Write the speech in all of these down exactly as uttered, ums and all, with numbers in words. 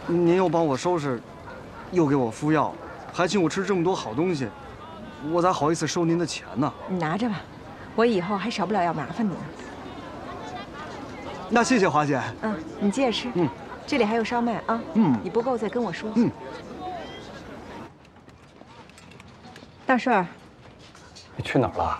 您又帮我收拾，又给我敷药，还请我吃这么多好东西，我咋好意思收您的钱呢？ 你拿着吧，我以后还少不了要麻烦你呢。 那谢谢华姐。 嗯，你接着吃。 嗯， 这里还有烧麦啊。 嗯， 你不够再跟我说。 嗯。 大顺儿， 你去哪儿了？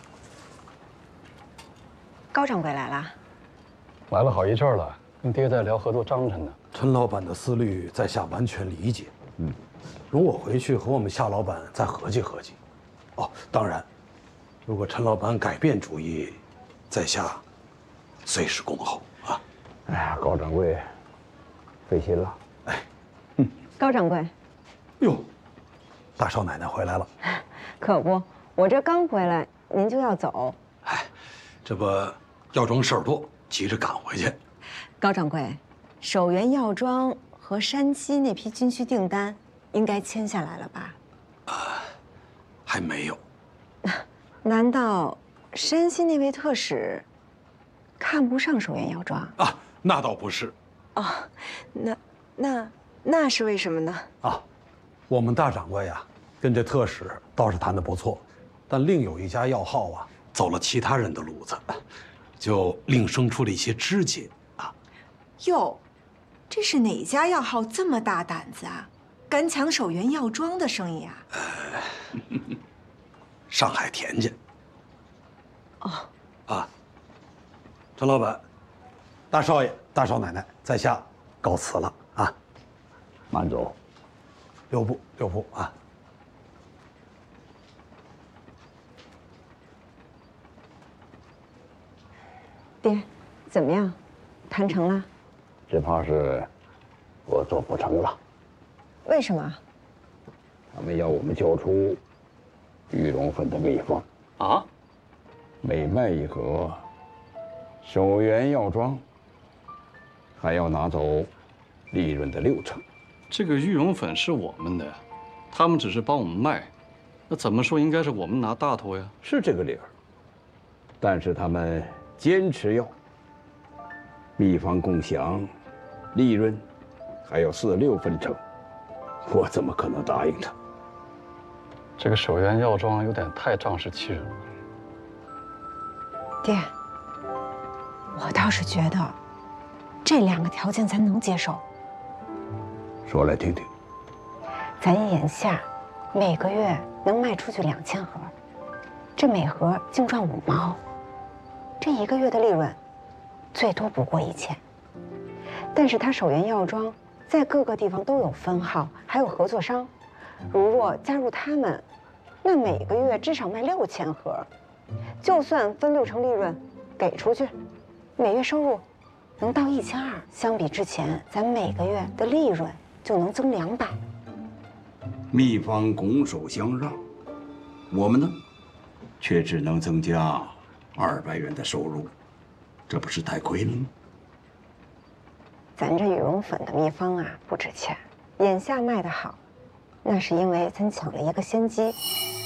高掌柜来了。 来了好一阵了，跟爹在聊合作章程呢。 陈老板的思虑在下完全理解。嗯，容我回去和我们夏老板再合计合计。哦，当然，如果陈老板改变主意，在下随时恭候啊。 哎呀，高掌柜，费心了。 哎， 嗯，高掌柜。 哟，大少奶奶回来了。 可不，我这刚回来，您就要走。 哎，这不药庄事儿多，急着赶回去。 高掌柜，守元药庄和山西那批军需订单应该签下来了吧？ 啊，还没有。 难道山西那位特使看不上守元药庄啊？那倒不是。 哦，那那那是为什么呢？ 啊，我们大掌柜呀，跟这特使倒是谈得不错，但另有一家药号啊，走了其他人的路子，就另生出了一些枝节啊。 哟，这是哪家药号这么大胆子啊？敢抢守元药庄的生意啊？ 呃，上海田家。 哦。 啊，陈老板、大少爷、大少奶奶，在下告辞了啊。 慢走。 留步，留步啊。 爹，怎么样？谈成了？ 只怕是我做不成了。 为什么？ 他们要我们交出玉龙粉的秘方啊，每卖一盒，守元药庄还要拿走利润的六成。 这个玉龙粉是我们的，他们只是帮我们卖，那怎么说应该是我们拿大头呀？ 是这个理儿，但是他们坚持要秘方共享，利润还要四六分成，我怎么可能答应他？ 这个守元药庄有点太仗势欺人了。 爹，我倒是觉得这两个条件咱能接受。 说来听听。 咱眼下每个月能卖出去两千盒，这每盒净赚五毛，这一个月的利润最多不过一千。但是他守元药庄在各个地方都有分号，还有合作商，如若加入他们，那每个月至少卖六千盒，就算分六成利润给出去，每月收入能到一千二。相比之前，咱每个月的利润就能增两百。 秘方拱手相让，我们呢，却只能增加二百元的收入，这不是太亏了吗？ 咱这羽绒粉的秘方啊不值钱，眼下卖得好，那是因为咱抢了一个先机。